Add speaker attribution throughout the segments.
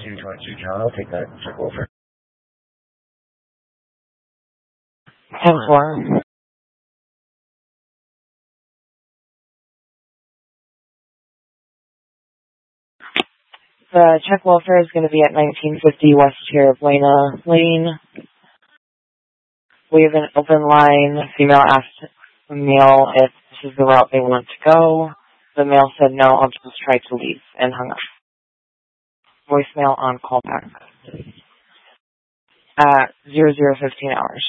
Speaker 1: 222 John, I'll take that. Check welfare.
Speaker 2: 10-4. The check welfare is going to be at 1950 West Tierra Buena Lane. We have an open line. The female asked the male if this is the route they want to go. The male said, no, I'll just try to leave, and hung up. Voicemail on callback at 0015 hours.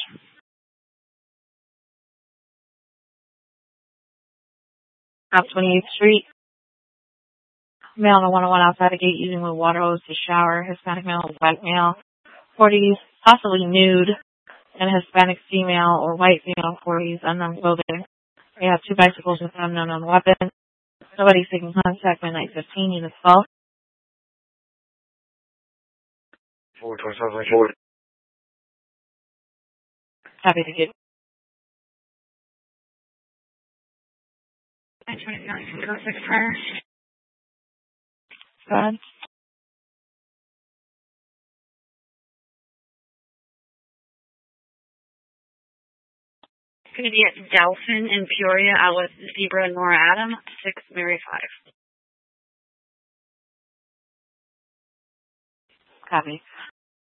Speaker 3: At 28th Street. Male on the 101 outside the gate using the water hose to shower. Hispanic male, white male, 40s, possibly nude, and Hispanic female or white female, 40s, unknown clothing. We have 2 bicycles with unknown weapon. Nobody's taking contact by night 15, unit 12.
Speaker 1: 427.
Speaker 3: Happy to get
Speaker 4: 929, prior.
Speaker 3: Go ahead.
Speaker 4: It's going to be at Delphin in Peoria, out with Zebra and Nora Adam, 6 Mary 5.
Speaker 3: Copy.